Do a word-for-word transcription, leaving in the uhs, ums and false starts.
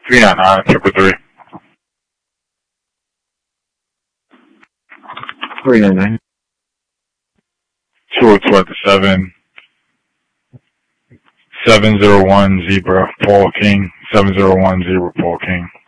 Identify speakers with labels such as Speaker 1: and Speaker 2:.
Speaker 1: three nine nine, triple three.
Speaker 2: three nine nine.
Speaker 1: two oh two at the seven. seven zero one Zebra, Paul King. seven zero one Zebra, Paul King.